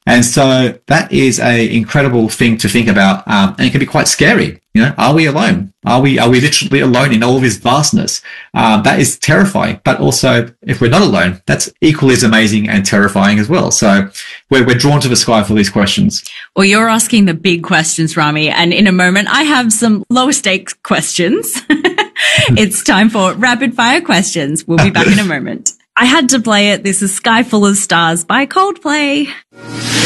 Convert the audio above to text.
And so that is a incredible thing to think about. And it can be quite scary. Are we alone? Are we literally alone in all of this vastness? That is terrifying. But also, if we're not alone, that's equally as amazing and terrifying as well. So we're drawn to the sky for these questions. Well, you're asking the big questions, Rami. And in a moment, I have some lower stakes questions. It's time for rapid fire questions. We'll be back in a moment. I had to play it. This is Sky Full of Stars by Coldplay.